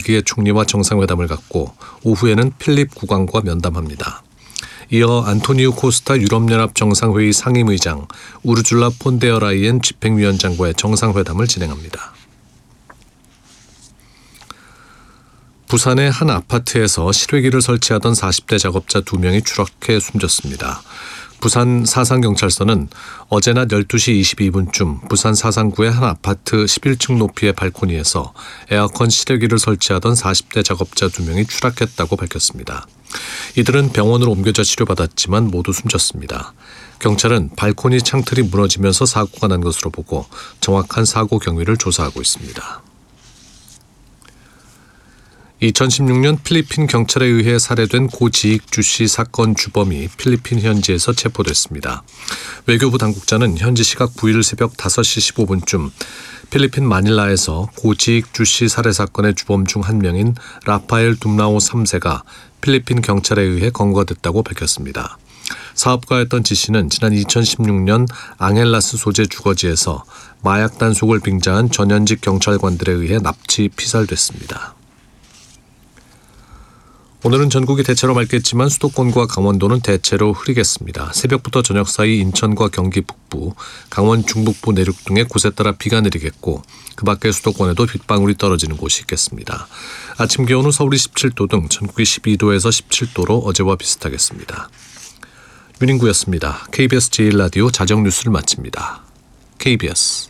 드라기의 총리와 정상회담을 갖고 오후에는 필립 국왕과 면담합니다. 이어 안토니우 코스타 유럽연합 정상회의 상임의장, 우르줄라 폰데어라이엔 집행위원장과의 정상회담을 진행합니다. 부산의 한 아파트에서 실외기를 설치하던 40대 작업자 2명이 추락해 숨졌습니다. 부산 사상경찰서는 어제 낮 12시 22분쯤 부산 사상구의 한 아파트 11층 높이의 발코니에서 에어컨 실외기를 설치하던 40대 작업자 2명이 추락했다고 밝혔습니다. 이들은 병원으로 옮겨져 치료받았지만 모두 숨졌습니다. 경찰은 발코니 창틀이 무너지면서 사고가 난 것으로 보고 정확한 사고 경위를 조사하고 있습니다. 2016년 필리핀 경찰에 의해 살해된 고 지익주 씨 사건 주범이 필리핀 현지에서 체포됐습니다. 외교부 당국자는 현지 시각 9일 새벽 5시 15분쯤 필리핀 마닐라에서 고 지익주 씨 살해 사건의 주범 중 한 명인 라파엘 둠라오 3세가 필리핀 경찰에 의해 검거됐다고 밝혔습니다. 사업가였던 지 씨는 지난 2016년 앙헬라스 소재 주거지에서 마약 단속을 빙자한 전현직 경찰관들에 의해 납치 피살됐습니다. 오늘은 전국이 대체로 맑겠지만 수도권과 강원도는 대체로 흐리겠습니다. 새벽부터 저녁 사이 인천과 경기 북부, 강원 중북부 내륙 등의 곳에 따라 비가 내리겠고 그 밖의 수도권에도 빗방울이 떨어지는 곳이 있겠습니다. 아침 기온은 서울이 17도 등 전국이 12도에서 17도로 어제와 비슷하겠습니다. 윤인구였습니다. KBS 제1라디오 자정뉴스를 마칩니다. KBS